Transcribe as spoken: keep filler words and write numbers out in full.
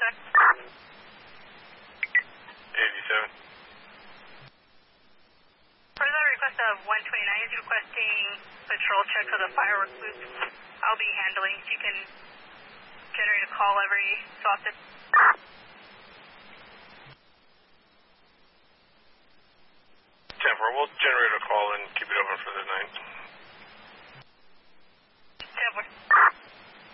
check. eighty-seven. For the request of one twenty-nine is requesting patrol check of the fireworks booth. I'll be handling. If you can generate a call every so often. ten four, we'll generate a call and keep it open for the night.